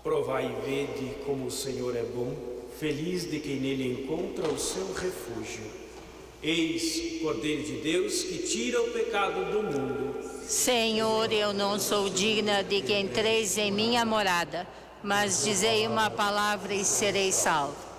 Provai e vede como o Senhor é bom, feliz de quem nele encontra o seu refúgio. Eis o Cordeiro de Deus que tira o pecado do mundo. Senhor, eu não sou digna de que entreis em minha morada, mas dizei uma palavra e serei salvo.